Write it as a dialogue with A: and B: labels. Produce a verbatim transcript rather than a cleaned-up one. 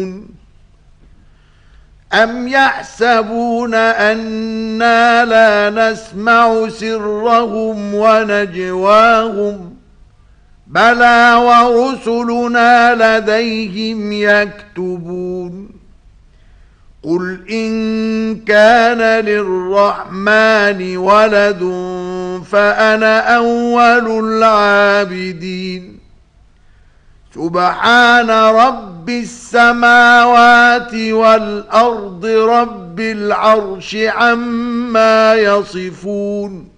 A: أم يحسبون أنا لا نسمع سرهم ونجواهم بلى ورسلنا لديهم يكتبون قل إن كان للرحمن ولد فأنا أول العابدين سبحان رب السماوات والأرض رب العرش عما يصفون